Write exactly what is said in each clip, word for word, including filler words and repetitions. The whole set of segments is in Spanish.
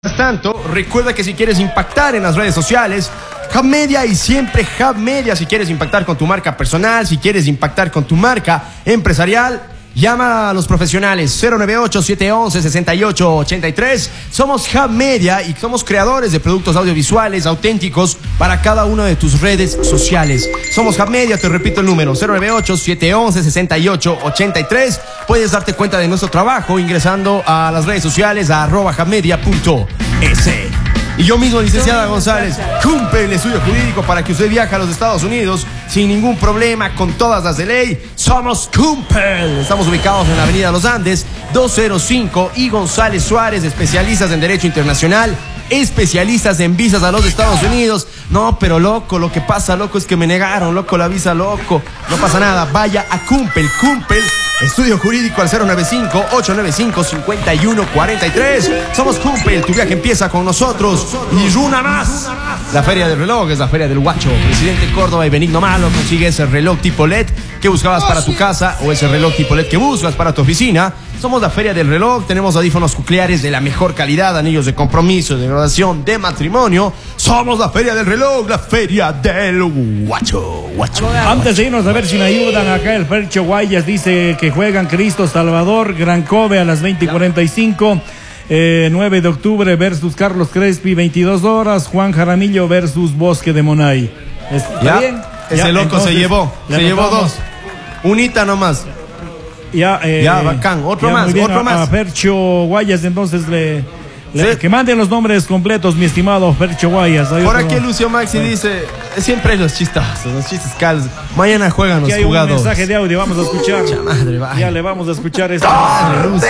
Mientras tanto, recuerda que si quieres impactar en las redes sociales, Hub Media y siempre Hub Media. Si quieres impactar con tu marca personal, si quieres impactar con tu marca empresarial, llama a los profesionales cero nueve ocho, siete once, sesenta y ocho ochenta y tres. Somos Hub Media y somos creadores de productos audiovisuales auténticos para cada una de tus redes sociales. Somos Hub Media, te repito el número cero nueve ocho, siete once, sesenta y ocho ochenta y tres. Puedes darte cuenta de nuestro trabajo ingresando a las redes sociales a arroba hubmedia punto es. Y yo mismo, licenciada González, cumple el estudio jurídico para que usted viaje a los Estados Unidos sin ningún problema, con todas las de ley. Somos Cumpel. Estamos ubicados en la avenida Los Andes, doscientos cinco y González Suárez, especialistas en Derecho Internacional, especialistas en visas a los Estados Unidos. No, pero loco, lo que pasa, loco, es que me negaron, loco, la visa, loco. No pasa nada, vaya a Cumpel, Cumpel, estudio jurídico al cero nueve cinco, ocho nueve cinco, cinco uno cuatro tres. Somos Cumpel, tu viaje empieza con nosotros y una más. La Feria del Reloj es la Feria del Guacho. Presidente Córdoba y Benigno Malo, consigue ese reloj tipo L E D que buscabas para tu casa o ese reloj tipo L E D que buscas para tu oficina. Somos la Feria del Reloj, tenemos audífonos cocleares de la mejor calidad, anillos de compromiso, de graduación, de matrimonio. Somos la Feria del Reloj, la Feria del Guacho. Guacho. Antes de irnos a ver si me ayudan acá, el Fercho Guayas dice que juegan Cristo Salvador, Gran Cove a las veinte y cuarenta y cinco. Eh, nueve de octubre versus Carlos Crespi, veintidós horas. Juan Jaramillo versus Bosque de Monay. ¿Está ya, bien? Ese ya, loco entonces, se llevó, se llevó dos. Unita nomás. Ya, eh, ya, bacán. Otro ya, más, bien, otro a, más. A Fercho Guayas, entonces le, le ¿Sí? que manden los nombres completos, mi estimado Fercho Guayas. Hay Por otro, aquí Lucio Maxi bueno. dice, siempre hay los chistazos, los chistes caldos. Mañana juegan Aquí los hay jugadores. un mensaje de audio, vamos a escuchar. Madre, vaya. Ya le vamos a escuchar esto. Madre, Lucio.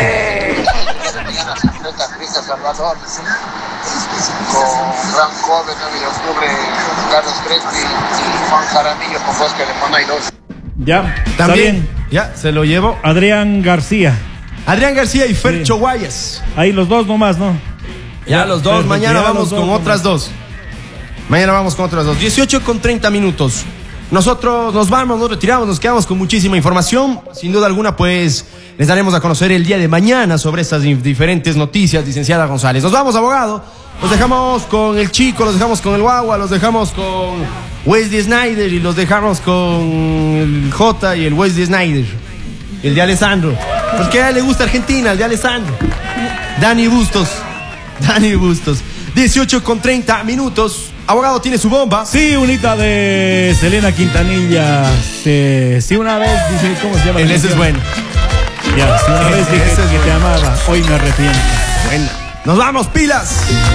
Cristo Salvador con Gran Cove, nueve de octubre, Carlos Crespi y Juan Jaramillo con Bosque de Monay dos. Ya, está También, bien. ya, se lo llevo. Adrián García. Adrián García y Fercho Sí. Guayas. Ahí los dos nomás, ¿no? Ya, Ya, los dos, perfecto, mañana ya vamos los dos con nomás. otras dos. Mañana vamos con otras dos. dieciocho con treinta minutos. Nosotros nos vamos, nos retiramos, nos quedamos con muchísima información. Sin duda alguna, pues, les daremos a conocer el día de mañana sobre estas diferentes noticias, licenciada González. Nos vamos, abogado. Los dejamos con el Chico, los dejamos con el Guagua, los dejamos con Wesley Snyder y los dejamos con el J y el Wesley Snyder. El de Alessandro. Porque a él le gusta Argentina, el de Alessandro. Dani Bustos. Dani Bustos. dieciocho con treinta minutos. Abogado, ¿tiene su bomba? Sí, unita de Selena Quintanilla. Sí, sí, una vez dice, ¿cómo se llama? El ese es bueno. Ya, si una vez dije Ese es que te bueno. amaba, hoy me arrepiento. Bueno. Nos vamos, pilas.